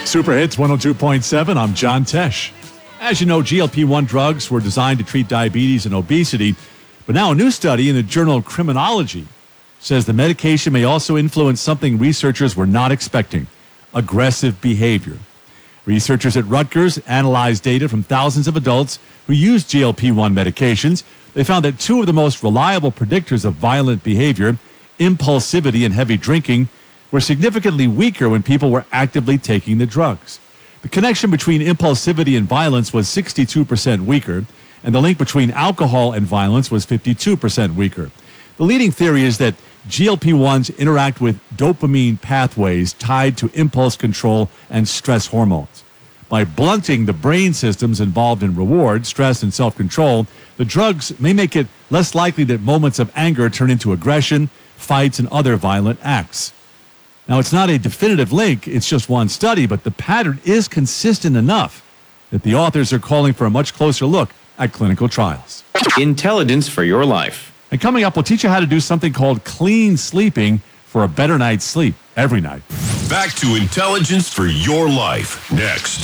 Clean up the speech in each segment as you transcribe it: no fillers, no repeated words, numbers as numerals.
Super Hits 102.7, I'm John Tesh. As you know, GLP-1 drugs were designed to treat diabetes and obesity, but now a new study in the Journal of Criminology says the medication may also influence something researchers were not expecting: aggressive behavior. Researchers at Rutgers analyzed data from thousands of adults who used GLP-1 medications. They found that two of the most reliable predictors of violent behavior, impulsivity and heavy drinking, were significantly weaker when people were actively taking the drugs. The connection between impulsivity and violence was 62% weaker, and the link between alcohol and violence was 52% weaker. The leading theory is that GLP-1s interact with dopamine pathways tied to impulse control and stress hormones. By blunting the brain systems involved in reward, stress, and self-control, the drugs may make it less likely that moments of anger turn into aggression, fights, and other violent acts. Now, it's not a definitive link, it's just one study, but the pattern is consistent enough that the authors are calling for a much closer look at clinical trials. Intelligence for your life. And coming up, we'll teach you how to do something called clean sleeping for a better night's sleep every night. Back to Intelligence for Your Life, next.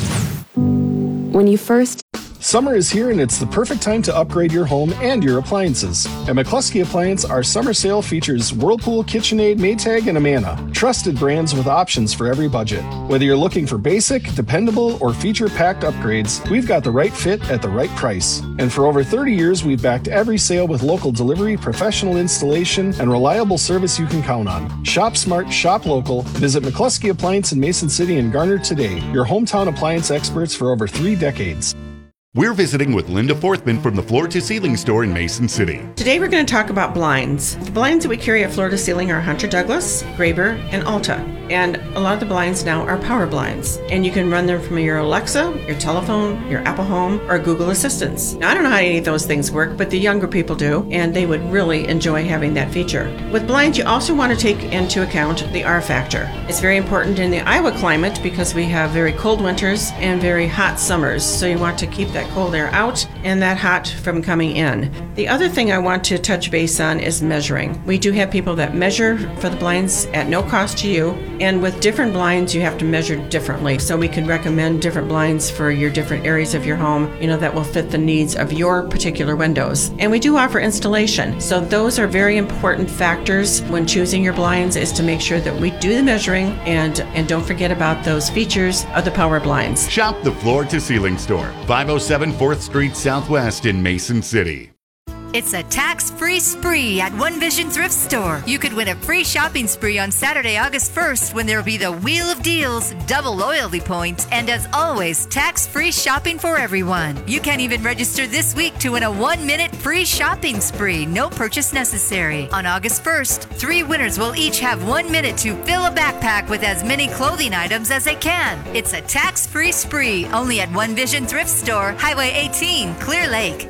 When you first... Summer is here and it's the perfect time to upgrade your home and your appliances. At McCluskey Appliance, our summer sale features Whirlpool, KitchenAid, Maytag, and Amana. Trusted brands with options for every budget. Whether you're looking for basic, dependable, or feature-packed upgrades, we've got the right fit at the right price. And for over 30 years, we've backed every sale with local delivery, professional installation, and reliable service you can count on. Shop smart, shop local. Visit McCluskey Appliance in Mason City and Garner today. Your hometown appliance experts for over 3 decades. We're visiting with Linda Forthman from the Floor to Ceiling store in Mason City. Today we're going to talk about blinds. The blinds that we carry at Floor to Ceiling are Hunter Douglas, Graber, and Alta. And a lot of the blinds now are power blinds. And you can run them from your Alexa, your telephone, your Apple Home, or Google Assistants. Now, I don't know how any of those things work, but the younger people do, and they would really enjoy having that feature. With blinds, you also want to take into account the R factor. It's very important in the Iowa climate because we have very cold winters and very hot summers. So you want to keep that cold air out and that hot from coming in. The other thing I want to touch base on is measuring. We do have people that measure for the blinds at no cost to you, and with different blinds you have to measure differently. So we can recommend different blinds for your different areas of your home, that will fit the needs of your particular windows. And we do offer installation. So those are very important factors when choosing your blinds, is to make sure that we do the measuring and don't forget about those features of the power blinds. Shop the Floor to Ceiling store, 507 4th Street Southwest in Mason City. It's a tax-free spree at One Vision Thrift Store. You could win a free shopping spree on Saturday, August 1st, when there will be the Wheel of Deals, double loyalty points, and as always, tax-free shopping for everyone. You can even register this week to win a 1-minute free shopping spree, no purchase necessary. On August 1st, 3 winners will each have 1 minute to fill a backpack with as many clothing items as they can. It's a tax-free spree, only at One Vision Thrift Store, Highway 18, Clear Lake.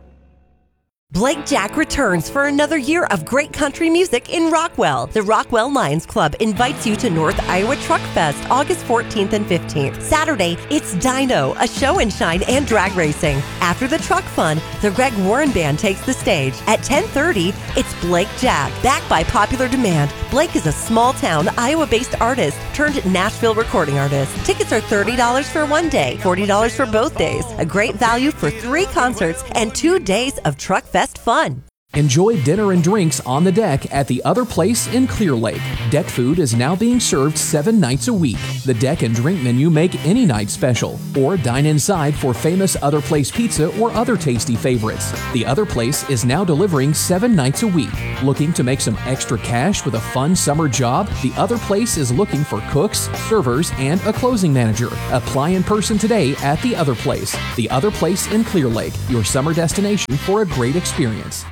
Blake Jack returns for another year of great country music in Rockwell. The Rockwell Lions Club invites you to North Iowa Truck Fest August 14th and 15th. Saturday, it's Dino, a show and shine and drag racing. After the truck fun, the Greg Warren Band takes the stage. At 10:30, it's Blake Jack. Backed by popular demand, Blake is a small-town, Iowa-based artist turned Nashville recording artist. Tickets are $30 for one day, $40 for both days. A great value for 3 concerts and 2 days of Truck Fest fun. Enjoy dinner and drinks on the deck at The Other Place in Clear Lake. Deck food is now being served 7 nights a week. The deck and drink menu make any night special, or dine inside for famous Other Place pizza or other tasty favorites. The Other Place is now delivering 7 nights a week. Looking to make some extra cash with a fun summer job? The Other Place is looking for cooks, servers, and a closing manager. Apply in person today at The Other Place. The Other Place in Clear Lake, your summer destination for a great experience.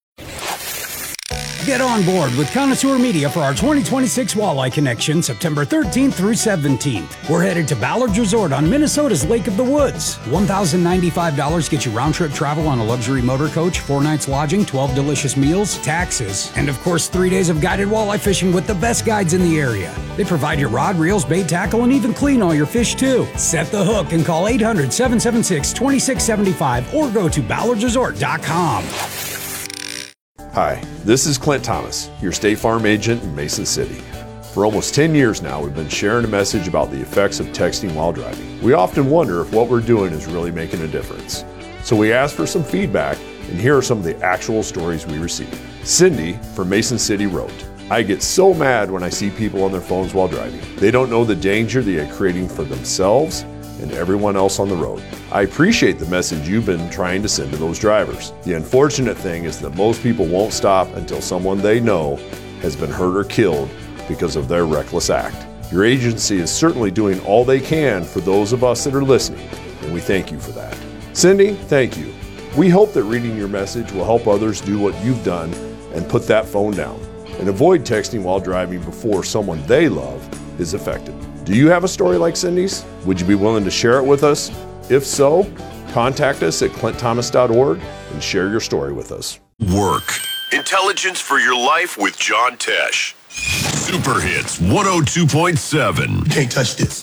Get on board with Connoisseur Media for our 2026 Walleye Connection, September 13th through 17th. We're headed to Ballard's Resort on Minnesota's Lake of the Woods. $1,095 gets you round-trip travel on a luxury motor coach, 4 nights lodging, 12 delicious meals, taxes, and of course 3 days of guided walleye fishing with the best guides in the area. They provide your rod, reels, bait, tackle, and even clean all your fish too. Set the hook and call 800-776-2675 or go to ballardsresort.com. Hi, this is Clint Thomas, your State Farm agent in Mason City. For almost 10 years now, we've been sharing a message about the effects of texting while driving. We often wonder if what we're doing is really making a difference. So we asked for some feedback, and here are some of the actual stories we received. Cindy from Mason City wrote, "I get so mad when I see people on their phones while driving. They don't know the danger they are creating for themselves and everyone else on the road. I appreciate the message you've been trying to send to those drivers. The unfortunate thing is that most people won't stop until someone they know has been hurt or killed because of their reckless act. Your agency is certainly doing all they can for those of us that are listening, and we thank you for that." Cindy, thank you. We hope that reading your message will help others do what you've done and put that phone down and avoid texting while driving before someone they love is affected. Do you have a story like Cindy's? Would you be willing to share it with us? If so, contact us at clintthomas.org and share your story with us. Work. Intelligence for your life with John Tesh. Super Hits 102.7. You can't touch this.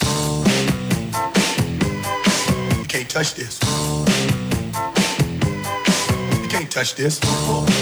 You can't touch this. You can't touch this.